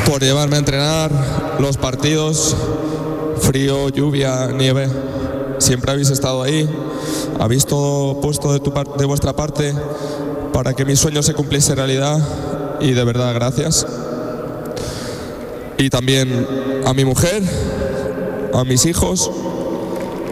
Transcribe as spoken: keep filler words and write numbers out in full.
por llevarme a entrenar los partidos, frío, lluvia, nieve. Siempre habéis estado ahí, habéis todo puesto de, tu par- de vuestra parte para que mis sueños se cumpliesen realidad y de verdad gracias. Y también a mi mujer, a mis hijos